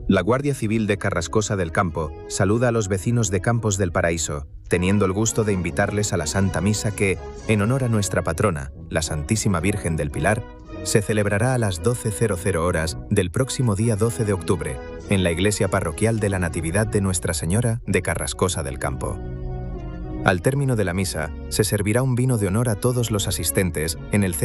La Guardia Civil de Carrascosa del Campo saluda a los vecinos de Campos del Paraíso, teniendo el gusto de invitarles a la Santa Misa que, en honor a nuestra patrona, la Santísima Virgen del Pilar, se celebrará a las 12:00 horas del próximo día 12 de octubre, en la Iglesia Parroquial de la Natividad de Nuestra Señora de Carrascosa del Campo. Al término de la misa, se servirá un vino de honor a todos los asistentes en el centro